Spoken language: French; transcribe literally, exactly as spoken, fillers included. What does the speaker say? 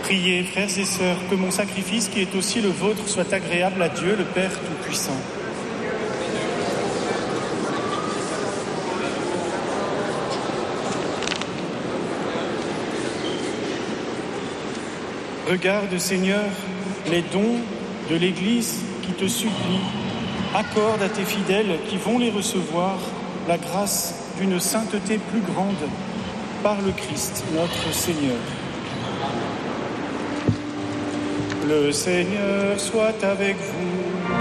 Priez, frères et sœurs, que mon sacrifice, qui est aussi le vôtre, soit agréable à Dieu, le Père Tout-Puissant. Regarde, Seigneur, les dons de l'Église qui te supplie. Accorde à tes fidèles qui vont les recevoir la grâce d'une sainteté plus grande par le Christ, notre Seigneur. Le Seigneur soit avec vous.